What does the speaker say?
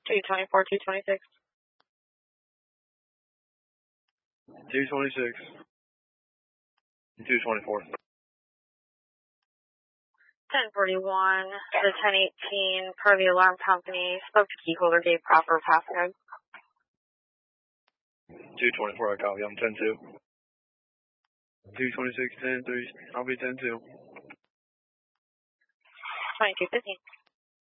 224, 226. 226. 224. 1041 to 1018 per the alarm company. Spoke to key holder, gave proper passcode. 224, I copy. I'm 10-2. 226, 10-3. I'll be 10-2. 2215.